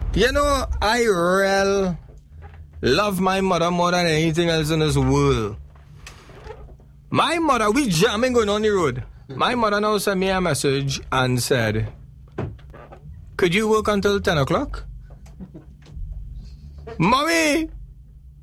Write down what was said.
You know, I really love my mother more than anything else in this world. My mother, we jamming going on the road. My mother now sent me a message and said, could you work until 10 o'clock? Mommy!